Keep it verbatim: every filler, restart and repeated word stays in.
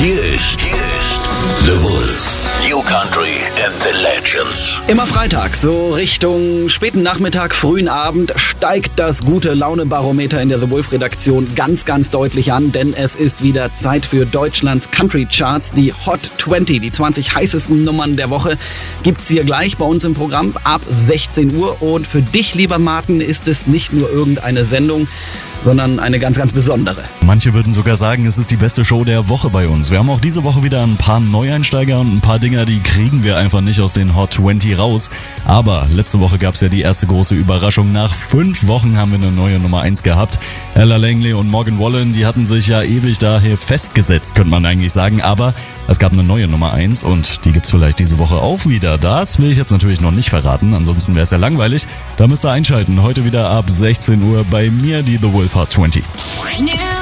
Hier ist, hier ist The Wolf. New Country and the Legends. Immer Freitag, so Richtung späten Nachmittag, frühen Abend, steigt das Gute-Laune-Barometer in der The Wolf-Redaktion ganz, ganz deutlich an, denn es ist wieder Zeit für Deutschlands Country-Charts. Die Hot zwanzig, die zwanzig heißesten Nummern der Woche, gibt's hier gleich bei uns im Programm ab sechzehn Uhr. Und für dich, lieber Martin, ist es nicht nur irgendeine Sendung, sondern eine ganz, ganz besondere. Manche würden sogar sagen, es ist die beste Show der Woche bei uns. Wir haben auch diese Woche wieder ein paar Neueinsteiger und ein paar Dinger, die kriegen wir einfach nicht aus den Hot zwanzig raus. Aber letzte Woche gab es ja die erste große Überraschung. Nach fünf Wochen haben wir eine neue Nummer eins gehabt. Ella Langley und Morgan Wallen, die hatten sich ja ewig daher festgesetzt, könnte man eigentlich sagen. Aber es gab eine neue Nummer eins und die gibt's vielleicht diese Woche auch wieder. Das will ich jetzt natürlich noch nicht verraten, ansonsten wäre es ja langweilig. Da müsst ihr einschalten. Heute wieder ab sechzehn Uhr bei mir die The Wolf Hot zwanzig.